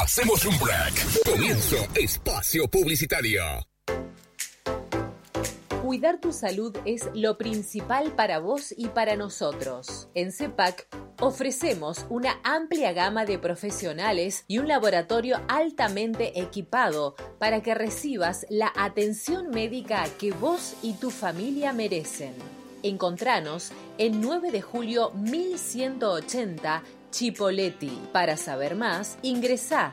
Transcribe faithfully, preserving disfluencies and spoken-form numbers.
Hacemos un break. Comienzo espacio publicitario. Cuidar tu salud es lo principal para vos y para nosotros. En CEPAC ofrecemos una amplia gama de profesionales y un laboratorio altamente equipado para que recibas la atención médica que vos y tu familia merecen. Encontranos en nueve de julio mil ciento ochenta Chipoleti. Para saber más, ingresá